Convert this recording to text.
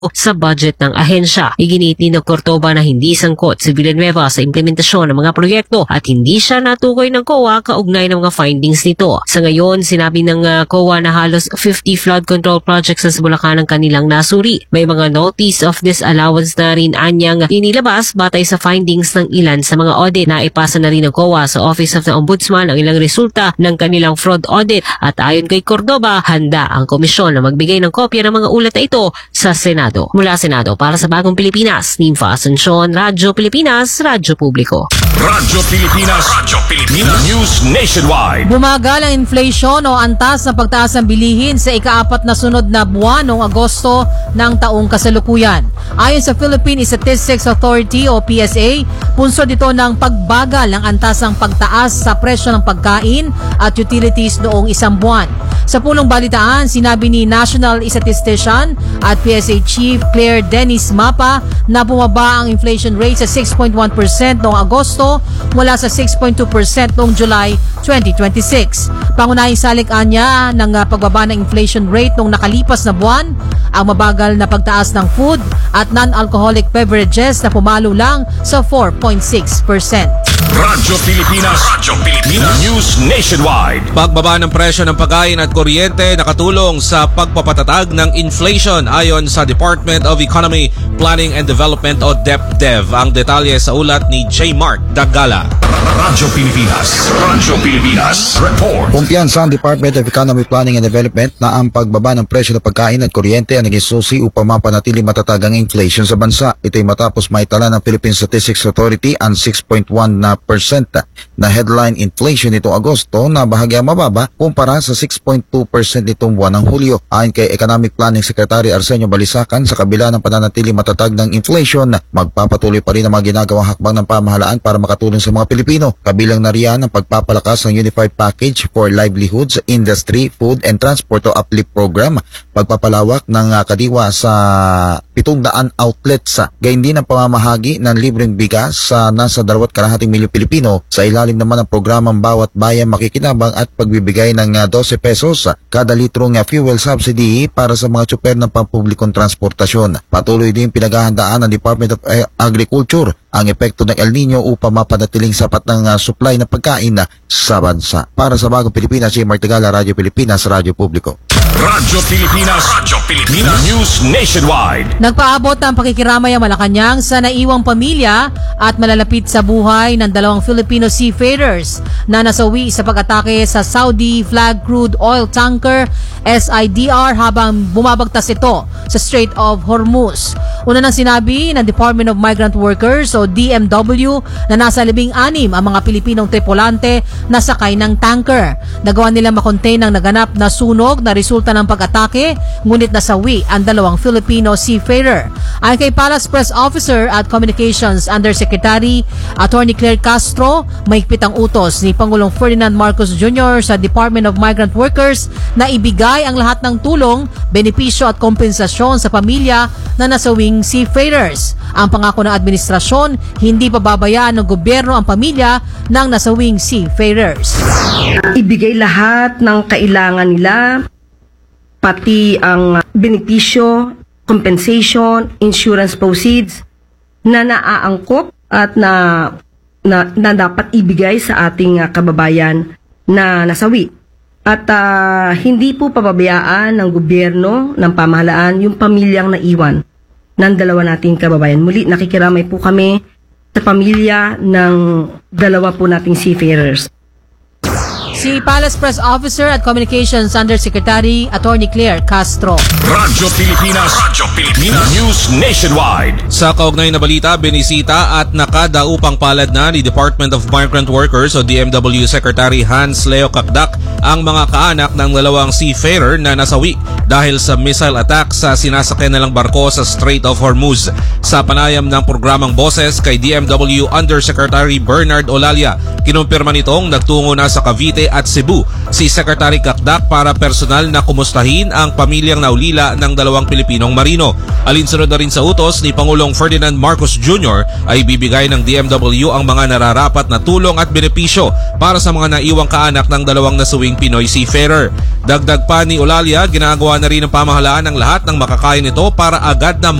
sa budget ng ahensya. Iginit ni Cordoba na hindi sangkot si Villanueva sa implementasyon ng mga proyekto at hindi siya natukoy ng COA kaugnay ng mga findings nito. Sa ngayon, sinabi ng COA na halos 50 flood control projects sa Bulacan ang kanilang nasuri. May mga notice of disallowance na rin anyang inilabas batay sa findings ng ilan sa mga audit. Na ipasa na rin ng COA sa Office of the Ombudsman ang ilang resulta ng kanilang fraud audit at ayon kay Cordoba, handa ang komisyon na magbigay ng kopya ng mga ulat na ito sa Senado. Mula Senado para sa Bagong Pilipinas, Nympha Asuncion, Radyo Pilipinas, Radyo Publiko. Radyo Pilipinas, News Nationwide. Bumagal ang inflation o antas ng pagtaas ng bilihin sa ika-4 na sunod na buwan noong Agosto ng taong kasalukuyan. Ayon sa Philippine Statistics Authority o PSA, punsod ito ng pagbagal ng antas ng pagtaas sa presyo ng pagkain at utilities noong isang buwan. Sa pulong balitaan, sinabi ni National Statistician at PSA Chief Claire Dennis Mapa na bumaba ang inflation rate sa 6.1% noong Agosto mula sa 6.2% noong July 2026. Pangunahing salikan niya ng pagbaba ng inflation rate noong nakalipas na buwan, ang mabagal na pagtaas ng food at non-alcoholic beverages na pumalo lang sa 4.6%. Radyo Pilipinas, News Nationwide. Pagbaba ng presyo ng pagkain at kuryente nakatulong sa pagpapatatag ng inflation ayon sa Department of Economy, Planning and Development o DepDev. Ang detalye sa ulat ni J. Mark Dagala. Radyo Pilipinas, report. Kumpiyansa ang Department of Economy, Planning and Development na ang pagbaba ng presyo ng pagkain at kuryente ang naging susi upang mapanatili matatag ang inflation sa bansa. Ito'y matapos maitala ng Philippine Statistics Authority ang 6.1% na headline inflation nitong Agosto na bahagyang mababa kumpara sa 6.2% nitong buwan ng Hulyo. Ayon kay Economic Planning Secretary Arsenio Balisacan, sa kabila ng pananatili matatag ng inflation, magpapatuloy pa rin ang mga ginagawang hakbang ng pamahalaan para makatulong sa mga Pilipino. Kabilang na riyan ang pagpapalakas ng Unified Package for Livelihoods, Industry, Food and Transport o UPLIFT program, pagpapalawak ng kadiwa sa 700 outlets, gayon din ang pamamahagi ng libreng bigas sa nasa 2.5 milyong Pilipino, sa ilalim naman ng programang Bawat Bayan Makikinabang at pagbibigay ng 12 pesos kada litrong fuel subsidy para sa mga tsuper ng pampublikong transportasyon. Patuloy din pinaghahandaan ng Department of Agriculture ang epekto ng El Nino upang mapanatiling sapat ng supply ng pagkain sa bansa. Para sa Bagong Pilipinas, si Martigala, Radyo Pilipinas, Radyo Publiko. Radyo Pilipinas, News Nationwide. Nagpaabot ang pakikiramay ang Malacanang sa naiwang pamilya at malalapit sa buhay ng 2 Filipino seafarers na nasawi sa pag-atake sa Saudi flag crude oil tanker SIDR habang bumabagtas ito sa Strait of Hormuz. Una nang sinabi ng Department of Migrant Workers o DMW na nasa 16 ang mga Pilipinong tripulante na sakay ng tanker. Nagawa nila makontain ang naganap na sunog na resulta ng pag-atake, ngunit nasawi ang 2 Filipino seafarer. Ayon kay Palace Press Officer at Communications Undersecretary Attorney Claire Castro, mahigpit ang utos ni Pangulong Ferdinand Marcos Jr. sa Department of Migrant Workers na ibigay ang lahat ng tulong, benepisyo at kompensasyon sa pamilya na nasawing seafarers. Ang pangako ng administrasyon, hindi pababayaan ng gobyerno ang pamilya ng nasawing seafarers. Ibigay lahat ng kailangan nila, pati ang benepisyo, compensation, insurance proceeds na naaangkop at na dapat ibigay sa ating kababayan na nasawi. At hindi po pababayaan ng gobyerno, ng pamahalaan, yung pamilyang naiwan ng 2 nating kababayan. Muli, nakikiramay po kami sa pamilya ng 2 po nating seafarers. Si Palace Press Officer at Communications Undersecretary Attorney Claire Castro. Radyo Pilipinas, News Nationwide. Sa kaugnay na balita, binisita at nakadaupang palad na ni Department of Migrant Workers o DMW Secretary Hans Leo Kakdak ang mga kaanak ng 2 seafarer na nasawi dahil sa missile attack sa sinasakyan nilang barko sa Strait of Hormuz. Sa panayam ng programang Boses kay DMW Undersecretary Bernard Olalia, kinumpirma nitong nagtungo na sa Cavite at Cebu si Secretary Kakdak para personal na kumustahin ang pamilyang naulila ng dalawang Pilipinong marino. Alinsunod na rin sa utos ni Pangulong Ferdinand Marcos Jr. ay bibigay ng DMW ang mga nararapat na tulong at benepisyo para sa mga naiwang kaanak ng dalawang nasuwing Pinoy seafarer. Dagdag pa ni Olalia, ginagawa na rin ng pamahalaan ang lahat ng makakaya nito para agad na